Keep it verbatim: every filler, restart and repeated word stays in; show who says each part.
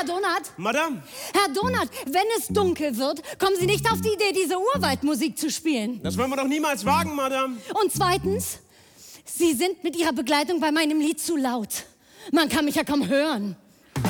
Speaker 1: Donat?
Speaker 2: Madame?
Speaker 1: Herr Donat, wenn es dunkel wird, kommen Sie nicht auf die Idee, diese Urwaldmusik zu spielen.
Speaker 2: Das wollen wir doch niemals wagen, Madame.
Speaker 1: Und zweitens, Sie sind mit Ihrer Begleitung bei meinem Lied zu laut. Man kann mich ja kaum hören.